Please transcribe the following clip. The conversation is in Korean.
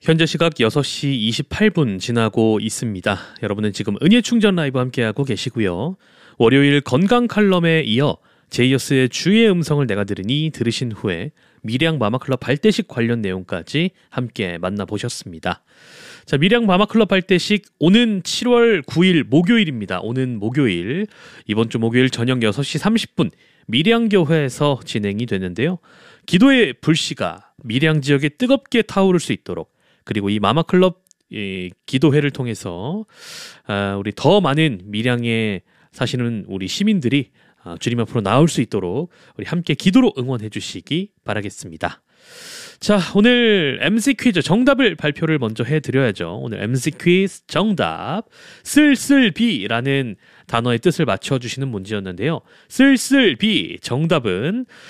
현재 시각 6시 28분 지나고 있습니다. 여러분은 지금 은혜충전 라이브 함께하고 계시고요. 월요일 건강 칼럼에 이어 제이어스의 주의 음성을 내가 들으니 들으신 후에 밀양 마마클럽 발대식 관련 내용까지 함께 만나보셨습니다. 자, 밀양 마마클럽 발대식 오는 7월 9일 목요일입니다. 오는 목요일, 이번 주 목요일 저녁 6시 30분 밀양교회에서 진행이 되는데요. 기도의 불씨가 밀양 지역에 뜨겁게 타오를 수 있도록, 그리고 이 마마클럽 기도회를 통해서 우리 더 많은 밀양에 사시는 우리 시민들이 주님 앞으로 나올 수 있도록 우리 함께 기도로 응원해 주시기 바라겠습니다. 자, 오늘 MC 퀴즈 정답을 발표를 먼저 해드려야죠. 오늘 MC 퀴즈 정답, 쓸쓸비라는 단어의 뜻을 맞춰주시는 문제였는데요. 쓸쓸비 정답은